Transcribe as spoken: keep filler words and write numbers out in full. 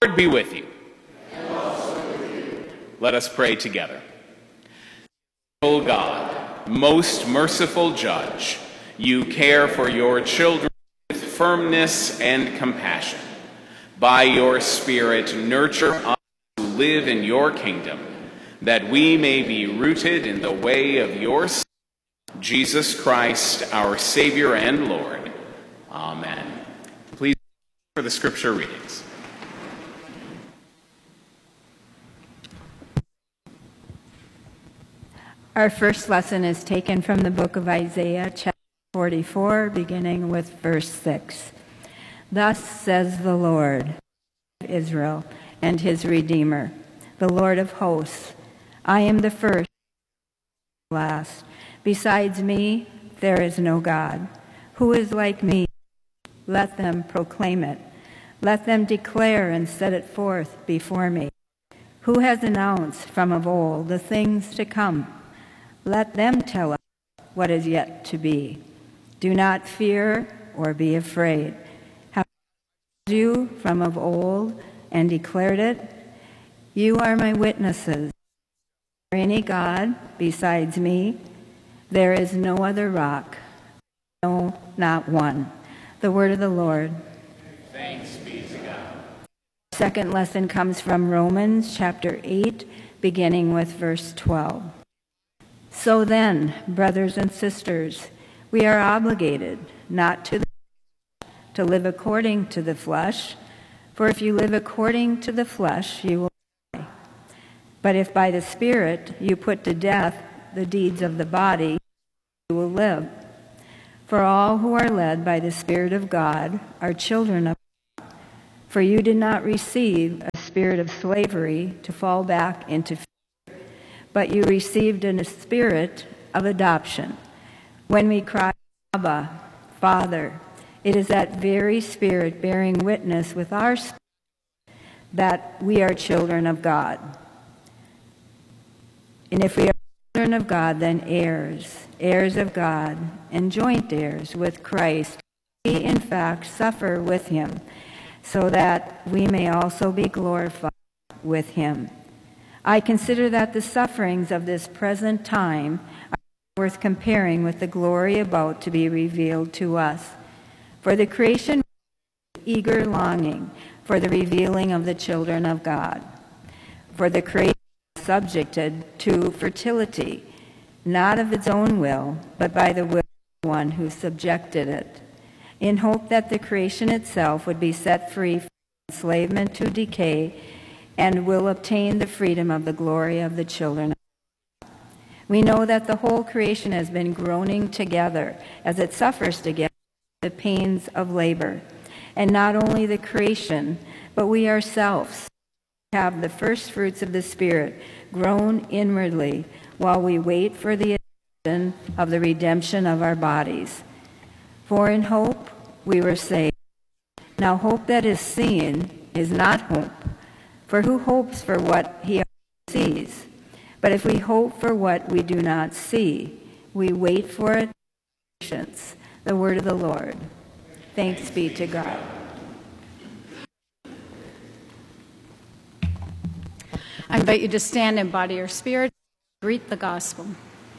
Lord be with you. And also with you. Let us pray together. O God, most merciful Judge, you care for your children with firmness and compassion. By your Spirit, nurture us to live in your kingdom, that we may be rooted in the way of your Son, Jesus Christ, our Savior and Lord. Amen. Please for the scripture readings. Our first lesson is taken from the book of Isaiah, chapter forty-four, beginning with verse six. Thus says the Lord, Israel, and his Redeemer, the Lord of hosts, I am the first and the last. Besides me, there is no God. Who is like me? Let them proclaim it. Let them declare and set it forth before me. Who has announced from of old the things to come? Let them tell us what is yet to be. Do not fear or be afraid. Have I told you from of old and declared it? You are my witnesses. Is there any God besides me? There is no other rock, no, not one. The word of the Lord. Thanks be to God. The second lesson comes from Romans chapter eight, beginning with verse twelve. So then, brothers and sisters, we are obligated not to, the, to live according to the flesh, for if you live according to the flesh, you will die. But if by the Spirit you put to death the deeds of the body, you will live. For all who are led by the Spirit of God are children of God. For you did not receive a spirit of slavery to fall back into fear, but you received a spirit of adoption. When we cry, Abba, Father, it is that very Spirit bearing witness with our spirit that we are children of God. And if we are children of God, then heirs, heirs of God, and joint heirs with Christ, we in fact suffer with him, so that we may also be glorified with him. I consider that the sufferings of this present time are worth comparing with the glory about to be revealed to us. For the creation is eager longing for the revealing of the children of God. For the creation is subjected to fertility, not of its own will, but by the will of the one who subjected it, in hope that the creation itself would be set free from enslavement to decay and will obtain the freedom of the glory of the children of God. We know that the whole creation has been groaning together as it suffers together the pains of labor. And not only the creation, but we ourselves have the first fruits of the Spirit groan inwardly while we wait for the adoption of the redemption of our bodies. For in hope we were saved. Now hope that is seen is not hope. For who hopes for what he sees? But if we hope for what we do not see, we wait for it with patience. The word of the Lord. Thanks be to God. I invite you to stand and body your spirit. Greet the gospel.